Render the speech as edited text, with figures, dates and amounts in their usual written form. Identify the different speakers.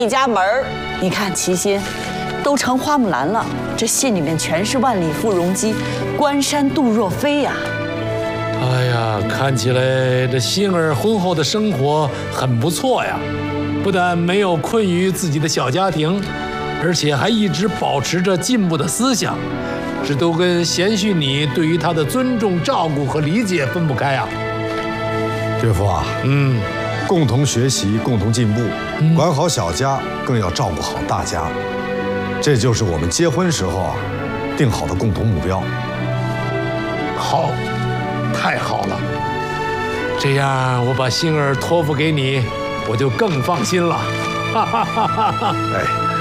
Speaker 1: 一家门儿。你看齐心，都成花木兰了，这信里面全是万里赴戎机，关山度若飞呀。
Speaker 2: 哎呀，看起来这心儿婚后的生活很不错呀，不但没有困于自己的小家庭，而且还一直保持着进步的思想，这都跟贤婿你对于他的尊重、照顾和理解分不开啊。
Speaker 3: 岳父啊，共同学习，共同进步，管好小家，更要照顾好大家，这就是我们结婚时候啊定好的共同目标。
Speaker 2: 好，太好了，这样我把心儿托付给你，我就更放心了。哈哈哈哈哈！
Speaker 3: 哎。